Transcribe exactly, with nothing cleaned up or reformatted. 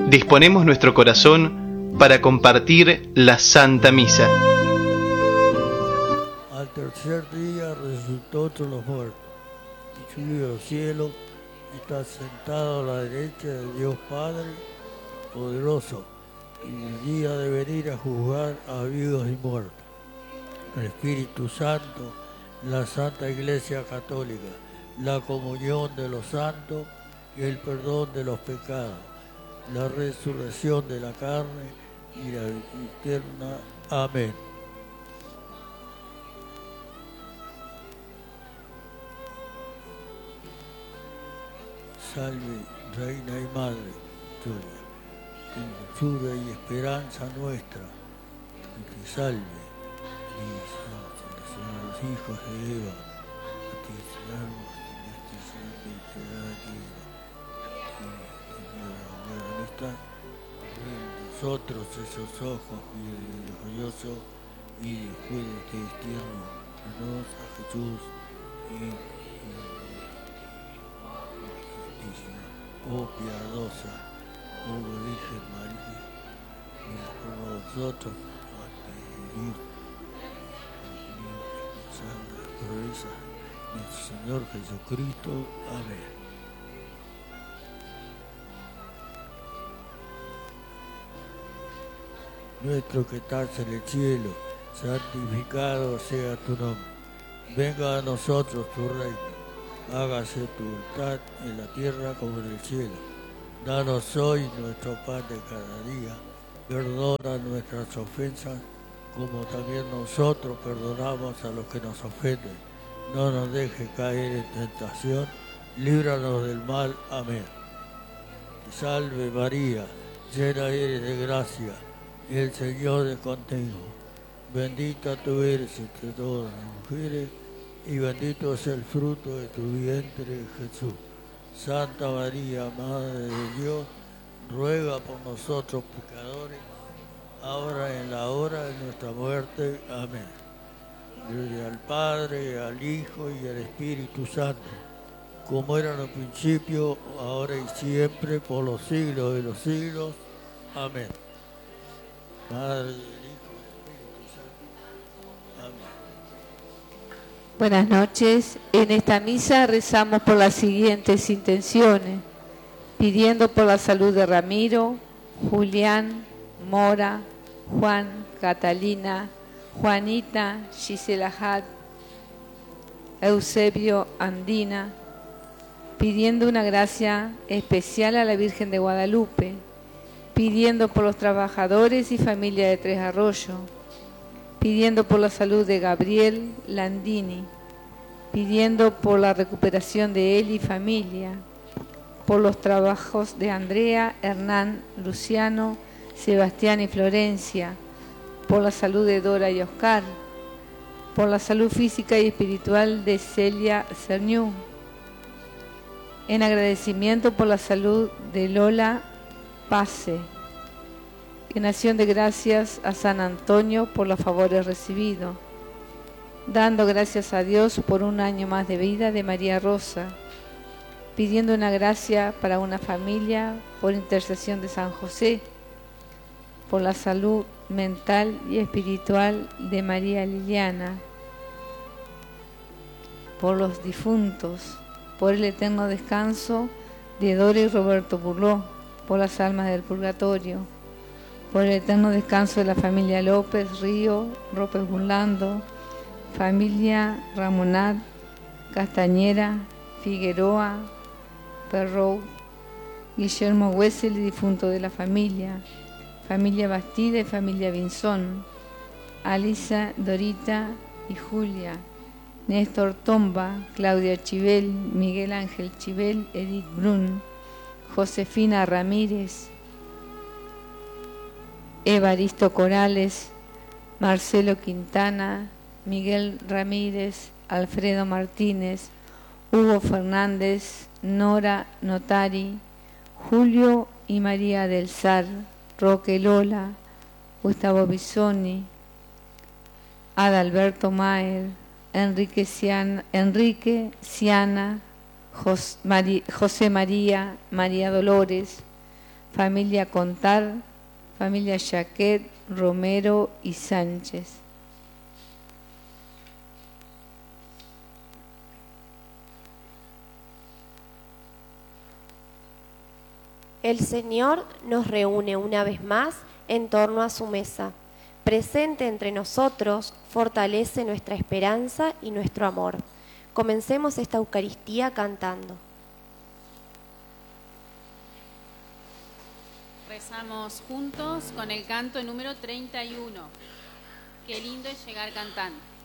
disponemos nuestro corazón para compartir la Santa Misa. Al tercer día resucitó entre los muertos y subió al cielo y está sentado a la derecha de Dios Padre poderoso, y el día de venir a juzgar a vivos y muertos. El Espíritu Santo, la Santa Iglesia Católica, la comunión de los santos y el perdón de los pecados, la resurrección de la carne y la vida eterna. Amén. Salve, Reina y Madre, tuya, dulzura y esperanza nuestra, y que salve, Señor, los hijos de Eva, a ti salvamos, y este santo y te da aquí, y están nosotros esos ojos misericordiosos, y después de este destierro, danos a Jesús y oh piadosa, oh Virgen María, mira por nosotros ante Dios, santa proeza de nuestro Señor Jesucristo. Amén. Nuestro que estás en el cielo, santificado sea tu nombre. Venga a nosotros tu reino. Hágase tu voluntad en la tierra como en el cielo. Danos hoy nuestro pan de cada día. Perdona nuestras ofensas, como también nosotros perdonamos a los que nos ofenden. No nos dejes caer en tentación. Líbranos del mal. Amén. Te salve María, llena eres de gracia. El Señor es contigo. Bendita tú eres entre todas las mujeres, y bendito es el fruto de tu vientre, Jesús. Santa María, Madre de Dios, ruega por nosotros pecadores, ahora y en la hora de nuestra muerte. Amén. Gloria al Padre, al Hijo y al Espíritu Santo, como era en el principio, ahora y siempre, por los siglos de los siglos. Amén. Padre, del Hijo y del Espíritu Santo. Amén. Buenas noches. En esta misa rezamos por las siguientes intenciones: pidiendo por la salud de Ramiro, Julián, Mora, Juan, Catalina, Juanita, Gisela Had, Eusebio, Andina, pidiendo una gracia especial a la Virgen de Guadalupe, pidiendo por los trabajadores y familia de Tres Arroyos, pidiendo por la salud de Gabriel Landini, pidiendo por la recuperación de él y familia, por los trabajos de Andrea, Hernán, Luciano, Sebastián y Florencia, por la salud de Dora y Oscar, por la salud física y espiritual de Celia Cerniú, en agradecimiento por la salud de Lola Pase, en acción de gracias a San Antonio por los favores recibidos, dando gracias a Dios por un año más de vida de María Rosa, pidiendo una gracia para una familia por intercesión de San José, por la salud mental y espiritual de María Liliana, por los difuntos, por el eterno descanso de Dora y Roberto Burló, por las almas del purgatorio, por el eterno descanso de la familia López, Río, López Burlando, familia Ramonat, Castañera, Figueroa, Perrou, Guillermo Wessel y difunto de la familia, familia Bastida y familia Vinzón, Alisa, Dorita y Julia, Néstor Tomba, Claudia Chivel, Miguel Ángel Chivel, Edith Brun, Josefina Ramírez, Evaristo Corales, Marcelo Quintana, Miguel Ramírez, Alfredo Martínez, Hugo Fernández, Nora Notari, Julio y María del Sar, Roque Lola, Gustavo Bisoni, Adalberto Maer, Enrique Ciana, Enrique Ciana, Jos, Mari, José María, María Dolores, familia Contar, familia Jaquet, Romero y Sánchez. El Señor nos reúne una vez más en torno a su mesa. Presente entre nosotros, fortalece nuestra esperanza y nuestro amor. Comencemos esta Eucaristía cantando. Rezamos juntos con el canto número treinta y uno. Qué lindo es llegar cantando.